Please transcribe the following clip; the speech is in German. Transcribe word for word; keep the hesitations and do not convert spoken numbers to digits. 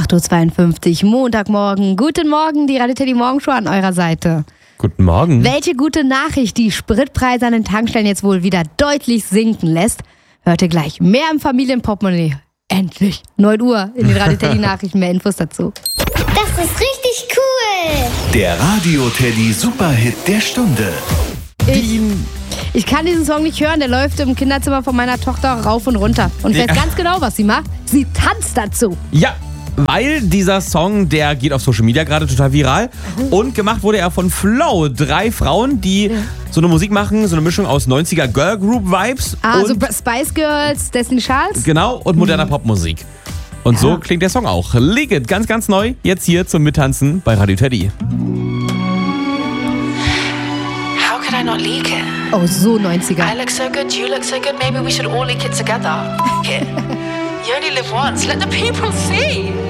acht Uhr zweiundfünfzig, Montagmorgen. Guten Morgen, die Radio Teddy Morgenshow an eurer Seite. Guten Morgen. Welche gute Nachricht die Spritpreise an den Tankstellen jetzt wohl wieder deutlich sinken lässt, hört ihr gleich. Mehr im Familienportemonnaie. Endlich. neun Uhr in den Radio Teddy Nachrichten. Mehr Infos dazu. Das ist richtig cool. Der Radio Teddy Superhit der Stunde. Ich, ich kann diesen Song nicht hören, der läuft im Kinderzimmer von meiner Tochter rauf und runter. Und ich weiß Ja. ganz genau, was sie macht. Sie tanzt dazu. Ja, weil dieser Song, der geht auf Social Media gerade total viral. Und gemacht wurde er von Flow. Drei Frauen, die so eine Musik machen, so eine Mischung aus neunziger Girl Group Vibes. Ah, so und, Spice Girls, Destiny Charles. genau, und moderner Popmusik. Und so klingt der Song auch. Leg It, ganz, ganz neu, jetzt hier zum Mittanzen bei Radio Teddy. How could I not leak it? Oh, so neunziger. I look so good, you look so good, maybe we should all leak it together. Here. You only live once, let the people see.